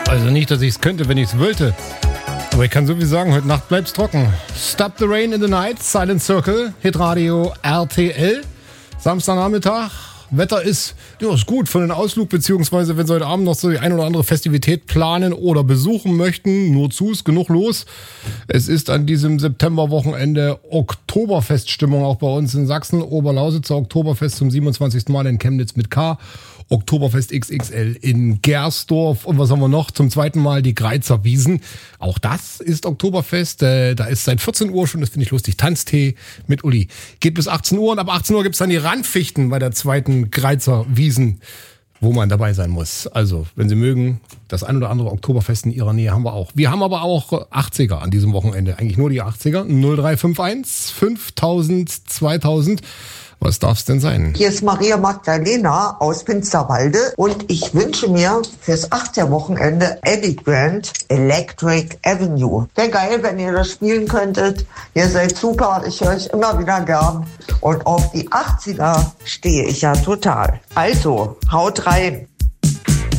Also nicht, dass ich es könnte, wenn ich es wollte. Aber ich kann so viel sagen, heute Nacht bleibt's trocken. Stop the Rain in the Night, Silent Circle, Hitradio RTL. Samstagnachmittag. Wetter ist gut für einen Ausflug, beziehungsweise wenn Sie heute Abend noch so die ein oder andere Festivität planen oder besuchen möchten, nur zu, ist genug los. Es ist an diesem Septemberwochenende Oktoberfeststimmung auch bei uns in Sachsen. Oberlausitzer Oktoberfest zum 27. Mal in Chemnitz mit K. Oktoberfest XXL in Gersdorf. Und was haben wir noch? Zum zweiten Mal die Greizer Wiesen. Auch das ist Oktoberfest. Da ist seit 14 Uhr schon, das finde ich lustig, Tanztee mit Uli. Geht bis 18 Uhr und ab 18 Uhr gibt's dann die Randfichten bei der zweiten Greizer Wiesen, wo man dabei sein muss. Also, wenn Sie mögen, das ein oder andere Oktoberfest in Ihrer Nähe haben wir auch. Wir haben aber auch 80er an diesem Wochenende. Eigentlich nur die 80er. 0351 5000 2000. Was darf's denn sein? Hier ist Maria Magdalena aus Finsterwalde und ich wünsche mir fürs 80er Wochenende Eddie Grant Electric Avenue. Wäre geil, wenn ihr das spielen könntet. Ihr seid super, ich höre euch immer wieder gern. Und auf die 80er stehe ich ja total. Also, haut rein.